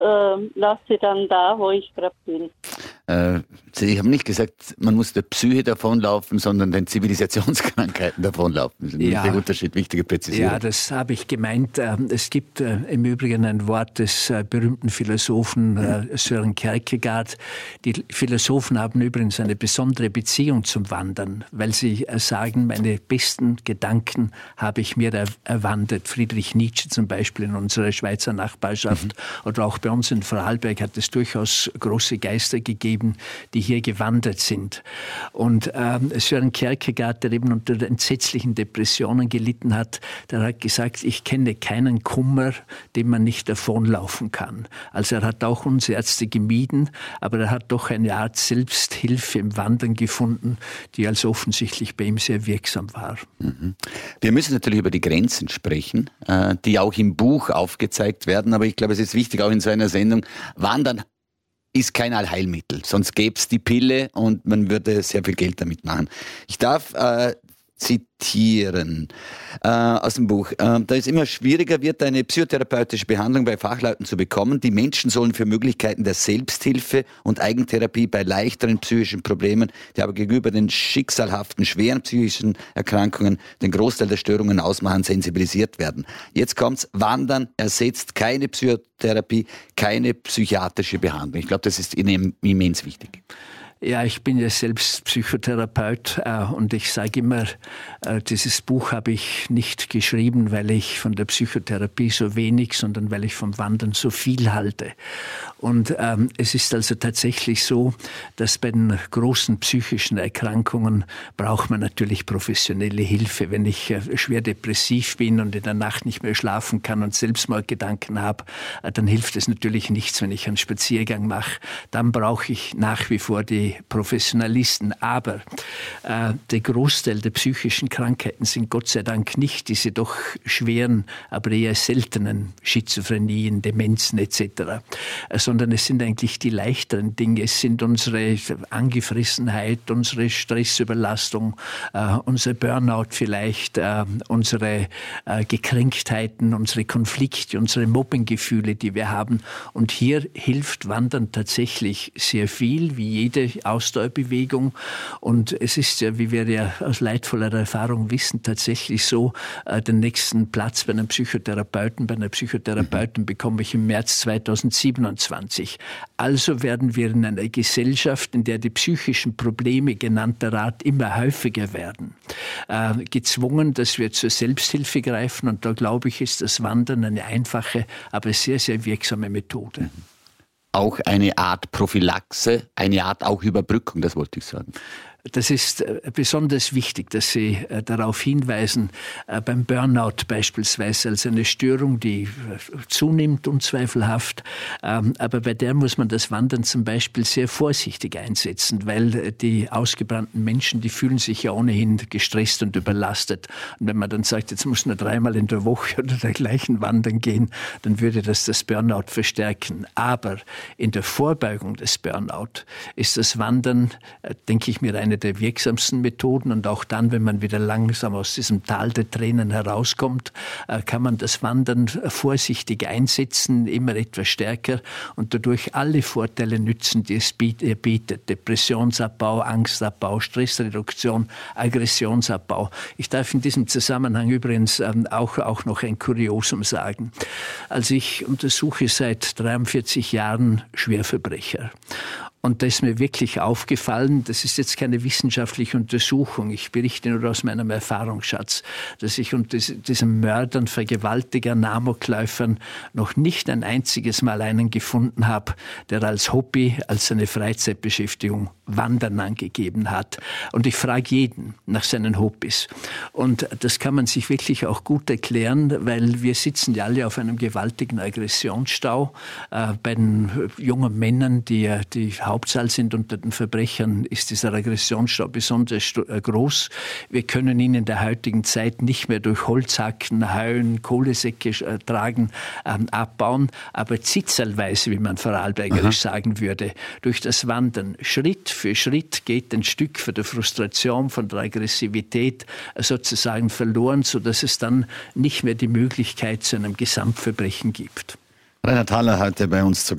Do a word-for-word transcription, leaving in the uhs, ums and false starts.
äh, lasse sie dann da, wo ich gerade bin. Äh, Sie haben nicht gesagt, man muss der Psyche davonlaufen, sondern den Zivilisationskrankheiten davonlaufen. Das ist ja. der Unterschied, wichtige Präzisierung. Ja, das habe ich gemeint. Es gibt im Übrigen ein Wort des berühmten Philosophen mhm. Søren Kierkegaard. Die Philosophen haben übrigens eine besondere Beziehung zum Wandern, weil sie sagen, meine besten Gedanken habe ich mir erwandert. Friedrich Nietzsche zum Beispiel in unserer Schweizer Nachbarschaft mhm. oder auch bei uns in Vorarlberg hat es durchaus große Geister gegeben, die hier gewandert sind. Und ähm, Søren Kierkegaard, der eben unter entsetzlichen Depressionen gelitten hat, der hat gesagt, ich kenne keinen Kummer, dem man nicht davonlaufen kann. Also er hat auch uns Ärzte gemieden, aber er hat doch eine Art Selbsthilfe im Wandern gefunden, die also offensichtlich bei ihm sehr wirksam war. Mhm. Wir müssen natürlich über die Grenzen sprechen, äh, die auch im Buch aufgezeigt werden, aber ich glaube, es ist wichtig, auch in so einer Sendung, Wandern ist kein Allheilmittel, sonst gäbe es die Pille und man würde sehr viel Geld damit machen. Ich darf äh, zitieren äh, aus dem Buch. Äh, da es immer schwieriger wird, eine psychotherapeutische Behandlung bei Fachleuten zu bekommen. Die Menschen sollen für Möglichkeiten der Selbsthilfe und Eigentherapie bei leichteren psychischen Problemen, die aber gegenüber den schicksalhaften, schweren psychischen Erkrankungen den Großteil der Störungen ausmachen, sensibilisiert werden. Jetzt kommt's, Wandern ersetzt keine Psychotherapie, keine psychiatrische Behandlung. Ich glaube, das ist Ihnen immens wichtig. Ja, ich bin ja selbst Psychotherapeut äh, und ich sage immer, äh, dieses Buch habe ich nicht geschrieben, weil ich von der Psychotherapie so wenig, sondern weil ich vom Wandern so viel halte. Und ähm, es ist also tatsächlich so, dass bei den großen psychischen Erkrankungen braucht man natürlich professionelle Hilfe. Wenn ich äh, schwer depressiv bin und in der Nacht nicht mehr schlafen kann und Selbstmordgedanken habe, äh, dann hilft es natürlich nichts, wenn ich einen Spaziergang mache. Dann brauche ich nach wie vor die Professionalisten. Aber äh, der Großteil der psychischen Krankheiten sind Gott sei Dank nicht diese doch schweren, aber eher seltenen Schizophrenien, Demenzen et cetera, äh, sondern es sind eigentlich die leichteren Dinge. Es sind unsere Angefressenheit, unsere Stressüberlastung, äh, unser Burnout vielleicht, äh, unsere äh, Gekränktheiten, unsere Konflikte, unsere Mobbinggefühle, die wir haben. Und hier hilft Wandern tatsächlich sehr viel, wie jede Ausdauerbewegung. Und es ist ja, wie wir ja aus leidvoller Erfahrung wissen, tatsächlich so, äh, den nächsten Platz bei einem Psychotherapeuten, bei einer Psychotherapeutin bekomme ich im März zweitausendsiebenundzwanzig. Also werden wir in einer Gesellschaft, in der die psychischen Probleme genannter Art immer häufiger werden, äh, gezwungen, dass wir zur Selbsthilfe greifen. Und da glaube ich, ist das Wandern eine einfache, aber sehr, sehr wirksame Methode. Auch eine Art Prophylaxe, eine Art auch Überbrückung, das wollte ich sagen. Das ist besonders wichtig, dass Sie darauf hinweisen, beim Burnout beispielsweise als eine Störung, die zunimmt, unzweifelhaft. Aber bei der muss man das Wandern zum Beispiel sehr vorsichtig einsetzen, weil die ausgebrannten Menschen, die fühlen sich ja ohnehin gestresst und überlastet. Und wenn man dann sagt, jetzt muss man dreimal in der Woche oder dergleichen wandern gehen, dann würde das das Burnout verstärken. Aber in der Vorbeugung des Burnout ist das Wandern, denke ich mir, eine der wirksamsten Methoden. Und auch dann, wenn man wieder langsam aus diesem Tal der Tränen herauskommt, kann man das Wandern vorsichtig einsetzen, immer etwas stärker und dadurch alle Vorteile nützen, die es bietet. Depressionsabbau, Angstabbau, Stressreduktion, Aggressionsabbau. Ich darf in diesem Zusammenhang übrigens auch, auch noch ein Kuriosum sagen. Also ich untersuche seit dreiundvierzig Jahren Schwerverbrecher. Und da ist mir wirklich aufgefallen, das ist jetzt keine wissenschaftliche Untersuchung, ich berichte nur aus meinem Erfahrungsschatz, dass ich unter diesen Mördern, Vergewaltigern, Amokläufern noch nicht ein einziges Mal einen gefunden habe, der als Hobby, als seine Freizeitbeschäftigung Wandern angegeben hat. Und ich frage jeden nach seinen Hobbys. Und das kann man sich wirklich auch gut erklären, weil wir sitzen ja alle auf einem gewaltigen Aggressionsstau. Äh, bei den jungen Männern, die ja die Hauptzahl sind unter den Verbrechern, ist dieser Aggressionsstau besonders groß. Wir können ihn in der heutigen Zeit nicht mehr durch Holzhacken, Heuen, Kohlesäcke äh, tragen, ähm, abbauen, aber zitzelweise, wie man vorarlbergerisch sagen würde, durch das Wandern Schritt für Schritt geht ein Stück von der Frustration, von der Aggressivität sozusagen verloren, sodass es dann nicht mehr die Möglichkeit zu einem Gesamtverbrechen gibt. Reinhard Haller heute bei uns zu